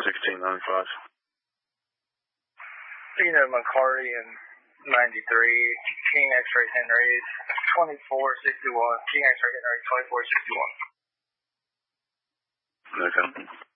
1695. McCarty and 93, King X-Ray Henry's 2461, King X-Ray Henry 2461. Okay.